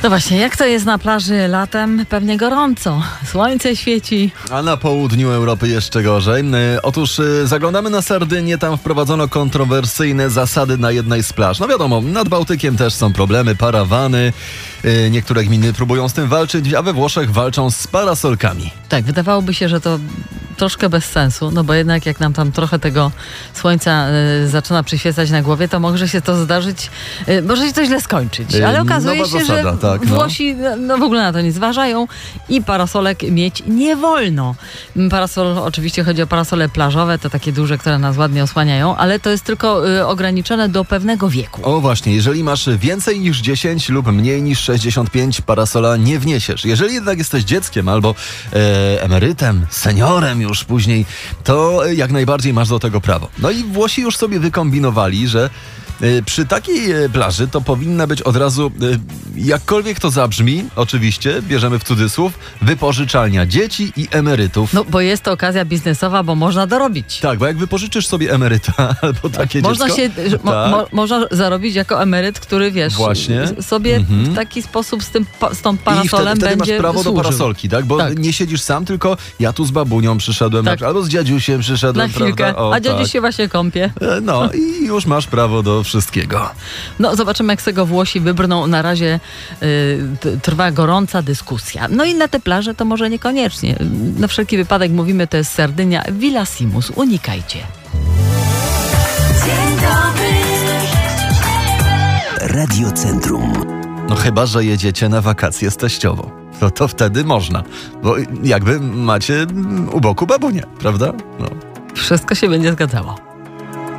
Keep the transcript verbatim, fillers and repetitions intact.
No właśnie, jak to jest na plaży latem? Pewnie gorąco. Słońce świeci. A na południu Europy jeszcze gorzej. Y, Otóż y, zaglądamy na Sardynię, tam wprowadzono kontrowersyjne zasady na jednej z plaż. No wiadomo, nad Bałtykiem też są problemy, parawany. Y, Niektóre gminy próbują z tym walczyć, a we Włoszech walczą z parasolkami. Tak, wydawałoby się, że to troszkę bez sensu, no bo jednak jak nam tam trochę tego słońca y, zaczyna przyświecać na głowie, to może się to zdarzyć, y, może się to źle skończyć. Ale okazuje Nowa się, zasada, że tak, no. Włosi no, w ogóle na to nie zważają i parasolek mieć nie wolno. Parasol, oczywiście chodzi o parasole plażowe, to takie duże, które nas ładnie osłaniają, ale to jest tylko y, ograniczone do pewnego wieku. O właśnie, jeżeli masz więcej niż dziesięć lub mniej niż sześćdziesiąt pięć, parasola nie wniesiesz. Jeżeli jednak jesteś dzieckiem albo e, emerytem, seniorem już później, to jak najbardziej masz do tego prawo. No i Włosi już sobie wykombinowali, że e, przy takiej e, plaży to powinna być od razu, e, jakkolwiek to zabrzmi, oczywiście, bierzemy w cudzysłów, wypożyczalnia dzieci i emerytów. No bo jest to okazja biznesowa, bo można dorobić. Tak, bo jak wypożyczysz sobie emeryta albo takie Można dziecko... się, mo, tak. mo, można zarobić jako emeryt, który wiesz, Właśnie. sobie Mhm. w taki sposób z tym pa- z tą I parasolem wtedy, wtedy będzie masz prawo służył. do parasolki, tak? Bo Tak. nie siedzisz sam, tylko ja tu z babunią przyszedłem, Tak. na, albo z dziadziusiem przyszedłem, Na chwilkę, prawda? O, a dziadziuś tak. się właśnie kąpie. E, No i już masz prawo do wszystkiego. No zobaczymy, jak z tego Włosi wybrną. Na razie y, t- trwa gorąca dyskusja. No i na te plaże to może niekoniecznie. Na wszelki wypadek mówimy, to jest Sardynia, Villa Simus. Unikajcie. Dzień dobry. Radio Centrum. No chyba, że jedziecie na wakacje z teściową. No to wtedy można, bo jakby macie u boku babunię, prawda? No. Wszystko się będzie zgadzało.